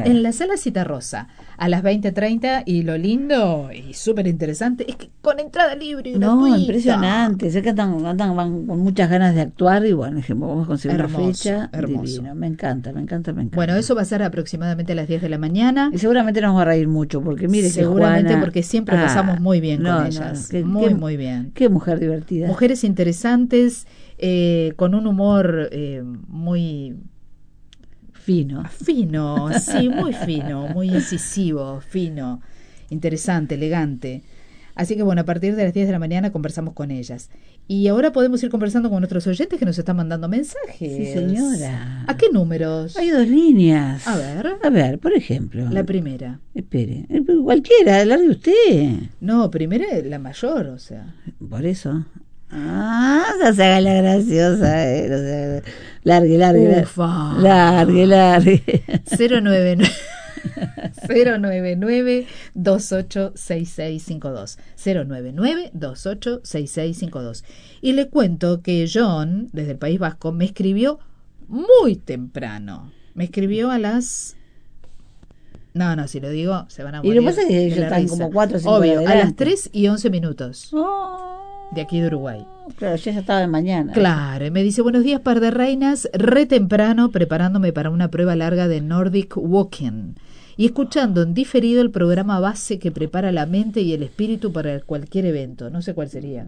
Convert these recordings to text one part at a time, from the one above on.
En la sala Citarrosa, a las 20:30, y lo lindo y súper interesante es que con entrada libre y gratuita. Impresionante, sé que van con muchas ganas de actuar y bueno, dijimos, vamos a conseguir una fecha. Hermoso. Divino. Me encanta. Bueno, eso va a ser aproximadamente a las 10 de la mañana. Y seguramente nos va a reír mucho, porque mire seguramente que Juana, porque siempre pasamos muy bien con ellas. Muy bien. Qué mujer divertida. Mujeres interesantes, con un humor muy fino, sí, muy fino, muy incisivo, fino, interesante, elegante. Así que bueno, a partir de las 10 de la mañana conversamos con ellas. Y ahora podemos ir conversando con nuestros oyentes que nos están mandando mensajes. Sí, señora. ¿A qué números? Hay 2 líneas. A ver, por ejemplo. La primera. Espere, cualquiera, largue usted. No, primero la mayor, o sea. Por eso. No se haga la graciosa, no se haga... Largue. Ufa. Largue. 099-286652. 099-286652. Y le cuento que John, desde el País Vasco, me escribió muy temprano. Me escribió a las... No, si lo digo, se van a morir. Y lo que pasa es que ellos están como 4 o 5 Obvio, a las 3:11. De aquí de Uruguay. Claro, ya estaba de mañana. Claro, y me dice, buenos días, par de reinas, re temprano, preparándome para una prueba larga de Nordic Walking y escuchando en diferido el programa base que prepara la mente y el espíritu para cualquier evento. No sé cuál sería.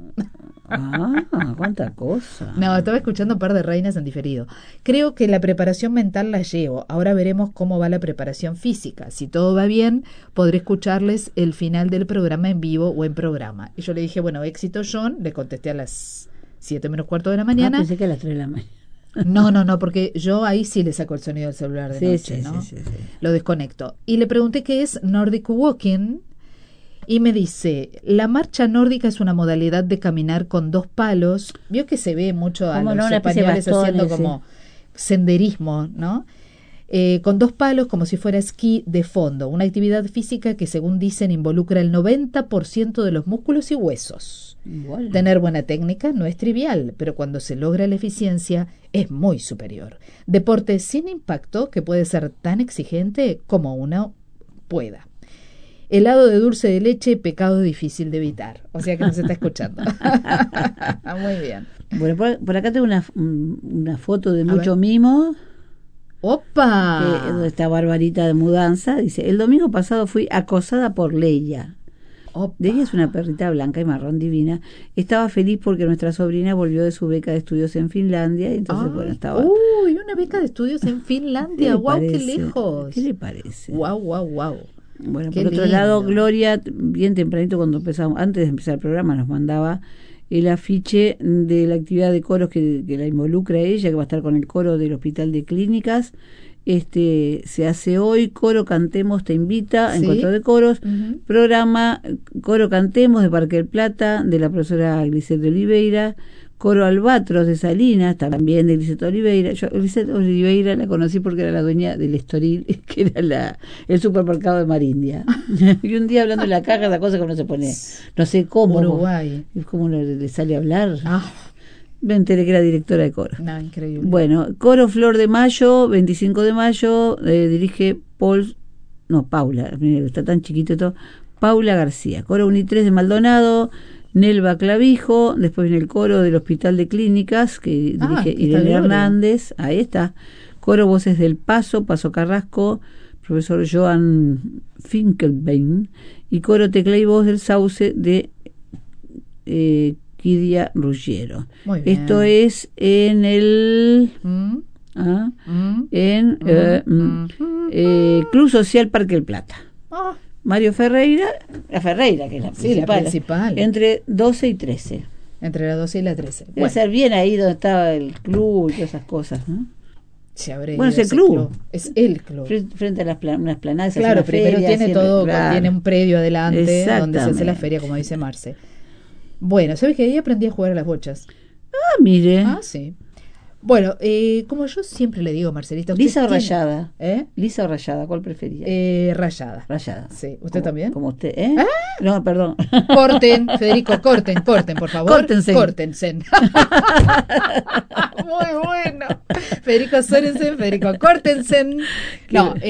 Cuánta cosa. No, estaba escuchando Par de Reinas en diferido. Creo que la preparación mental la llevo. Ahora veremos cómo va la preparación física. Si todo va bien, podré escucharles el final del programa en vivo o en programa. Y yo le dije, bueno, éxito, John. Le contesté a las 7:15 de la mañana. Pensé que a las 3 de la mañana. No, porque yo ahí sí le saco el sonido del celular de noche, ¿no? Sí. Lo desconecto. Y le pregunté qué es Nordic Walking y me dice, la marcha nórdica es una modalidad de caminar con 2 palos. Vio que se ve mucho a los españoles haciendo como senderismo, ¿no? Con 2 palos como si fuera esquí de fondo. Una actividad física que, según dicen, involucra el 90% de los músculos y huesos. Bueno. Tener buena técnica no es trivial, pero cuando se logra la eficiencia es muy superior. Deporte sin impacto que puede ser tan exigente como uno pueda. Helado de dulce de leche, pecado difícil de evitar. O sea que nos está escuchando. Muy bien. Bueno, por acá tengo una foto de mucho mimo. ¡Opa! Donde está Barbarita de mudanza. Dice, el domingo pasado fui acosada por Leia. Ella es una perrita blanca y marrón divina. Estaba feliz porque nuestra sobrina volvió de su beca de estudios en Finlandia. Y entonces, estaba... ¡Uy, una beca de estudios en Finlandia! ¡Guau, qué lejos! ¿Qué le parece? ¡Guau! Bueno, qué por otro lindo. lado, Gloria, bien tempranito cuando empezamos, antes de empezar el programa, nos mandaba el afiche de la actividad de coros que la involucra ella, que va a estar con el coro del Hospital de Clínicas. Se hace hoy, Coro Cantemos te invita, ¿Sí? Encuentro de Coros, Uh-huh. Programa Coro Cantemos de Parque del Plata, de la profesora Glisette Oliveira, Coro Albatros de Salinas, también de Glisette Oliveira. Yo Glisette Oliveira la conocí porque era la dueña del Estoril, que era el supermercado de Marindia. Y un día hablando de la caja, la cosa que uno se pone, no sé cómo. Uruguay. ¿Cómo le sale a hablar? Me enteré que era directora de coro. No, increíble. Bueno, Coro Flor de Mayo, 25 de mayo, dirige Paula, está tan chiquito todo, Paula García. Coro Unitres de Maldonado, Nelva Clavijo, después viene el coro del Hospital de Clínicas, que dirige Irene Hernández, ahí está. Coro Voces del Paso Carrasco, profesor Joan Finkelbein, y coro Tecla y Voz del Sauce de Kidia Ruggiero. Esto es en el Club Social Parque del Plata. Mario Ferreira, la que es la principal, entre 12 y 13. Entre la 12 y la 13. Debe ser bien ahí donde estaba el club y todas esas cosas, ¿no? Es el club. Es el club. Frente a una esplanada. Claro, primero tiene todo, tiene un predio adelante donde se hace la feria, como dice Marce. Bueno, ¿sabes que ahí aprendí a jugar a las bochas? Mire. Sí. Bueno, como yo siempre le digo, Marcelita... ¿Lisa o rayada? ¿Lisa o rayada? ¿Cuál prefería? Rayada. Rayada. Sí. ¿Usted también? Como usted, No, perdón. Corten, Federico, corten, por favor. Córtense. Muy bueno. Federico Sorensen, Federico, córtense. No,